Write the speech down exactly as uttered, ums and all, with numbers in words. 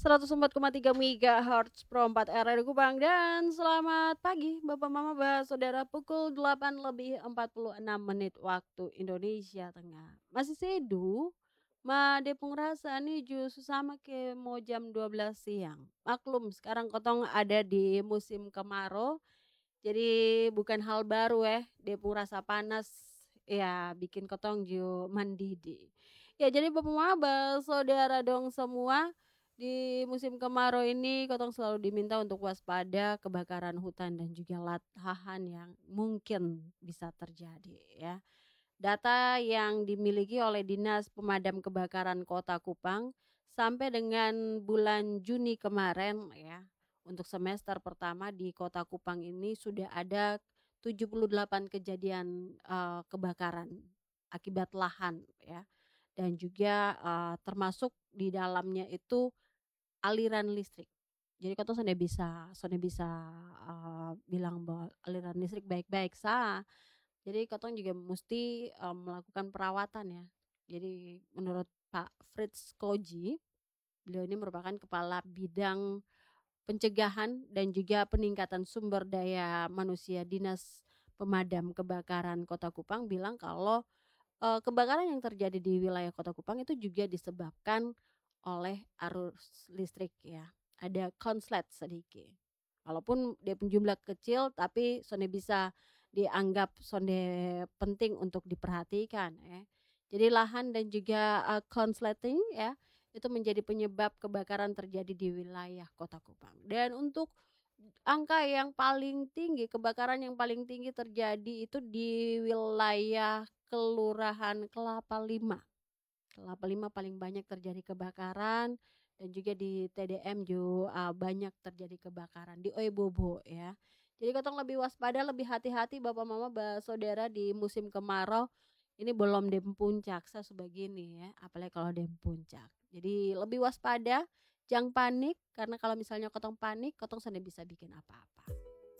seratus empat koma tiga megahertz Pro empat R dari Kupang dan selamat pagi Bapak Mama bah saudara pukul delapan lebih empat puluh enam menit waktu Indonesia Tengah. Masih seduh? Ma Depung rasa nih justru sama kayak mau jam dua belas siang. Maklum sekarang kotong ada di musim kemarau, jadi bukan hal baru eh Depung rasa panas ya bikin kotong ju mendidih. Ya jadi Bapak Mama saudara dong semua di musim kemarau ini kotong selalu diminta untuk waspada kebakaran hutan dan juga lahan yang mungkin bisa terjadi ya. Data yang dimiliki oleh Dinas Pemadam Kebakaran Kota Kupang sampai dengan bulan Juni kemarin ya, untuk semester pertama di Kota Kupang ini sudah ada tujuh puluh delapan kejadian eh, kebakaran akibat lahan ya. Dan juga eh, termasuk di dalamnya itu aliran listrik. Jadi katong sudah bisa sudah bisa eh, bilang bahwa aliran listrik baik-baik sah. Jadi katong juga mesti eh, melakukan perawatan ya. Jadi menurut Pak Fritz Koji, beliau ini merupakan kepala bidang pencegahan dan juga peningkatan sumber daya manusia Dinas Pemadam Kebakaran Kota Kupang bilang kalau eh, kebakaran yang terjadi di wilayah Kota Kupang itu juga disebabkan oleh arus listrik ya. Ada konslet sedikit. Walaupun dia jumlah kecil tapi sonde bisa dianggap sonde penting untuk diperhatikan ya. Jadi lahan dan juga uh, konsleting ya itu menjadi penyebab kebakaran terjadi di wilayah Kota Kupang. Dan untuk angka yang paling tinggi, kebakaran yang paling tinggi terjadi itu di wilayah Kelurahan Kelapa Lima. Kelapa Lima paling banyak terjadi kebakaran dan juga di T D M juga uh, banyak terjadi kebakaran di Oebobo ya. Jadi katong lebih waspada, lebih hati-hati Bapak Mama, ba saudara di musim kemarau. Ini belum dem puncak sa sebegini ya, apalagi kalau dem puncak. Jadi lebih waspada, jangan panik karena kalau misalnya kotong panik, kotong sudah bisa bikin apa-apa.